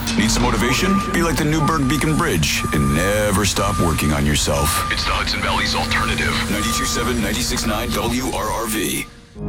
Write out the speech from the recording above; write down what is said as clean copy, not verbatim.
Need some motivation? Be like the Newburgh Beacon Bridge and never stop working on yourself. It's the Hudson Valley's alternative. 92.7, 96.9 WRRV.